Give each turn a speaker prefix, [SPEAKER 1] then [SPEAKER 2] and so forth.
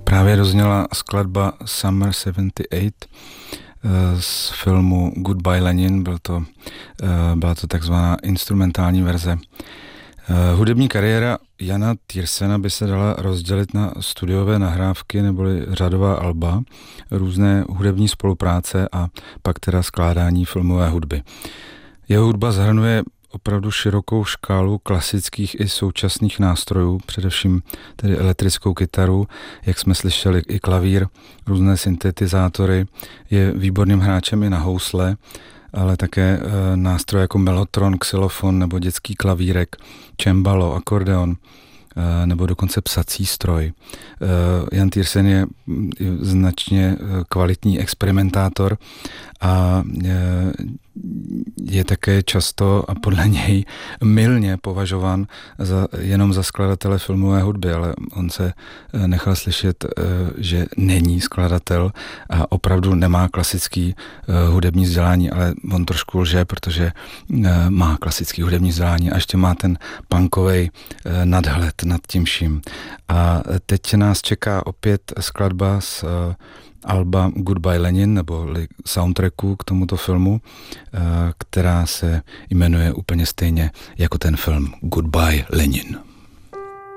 [SPEAKER 1] Právě dozněla skladba Summer 78 z filmu Goodbye Lenin, byla to takzvaná instrumentální verze. Hudební kariéra Jana Tiersena by se dala rozdělit na studiové nahrávky neboli řadová alba, různé hudební spolupráce a pak teda skládání filmové hudby. Jeho hudba zahrnuje opravdu širokou škálu klasických i současných nástrojů, především tedy elektrickou kytaru, jak jsme slyšeli, i klavír, různé syntetizátory, je výborným hráčem i na housle, ale také nástroje jako mellotron, xylofon nebo dětský klavírek, cembalo, akordeon nebo dokonce psací stroj. Jan Tiersen je značně kvalitní experimentátor a je také často a podle něj mylně považován jenom za skladatele filmové hudby, ale on se nechal slyšet, že není skladatel a opravdu nemá klasický hudební vzdělání, ale on trošku lže, protože má klasický hudební vzdělání a ještě má ten punkovej nadhled nad tím vším. A teď nás čeká opět skladba z alba Goodbye Lenin, nebo soundtracku k tomuto filmu, která se jmenuje úplně stejně jako ten film Goodbye Lenin.